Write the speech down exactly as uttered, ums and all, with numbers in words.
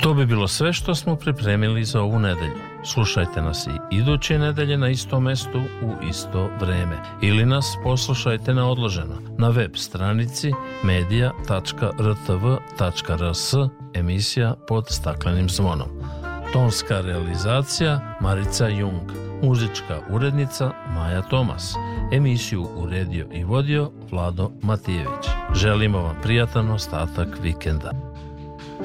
To bi bilo sve što smo pripremili za ovu nedelju. Slušajte nas i iduće nedelje na istom mestu u isto vreme. Ili nas poslušajte na odloženo na web stranici media tačka r t v tačka r s, emisija Pod staklenim zvonom. Tonska realizacija Marica Jung, muzička urednica Maja Tomas, emisiju uredio i vodio Vlado Matijević. Želimo vam prijatan ostatak vikenda.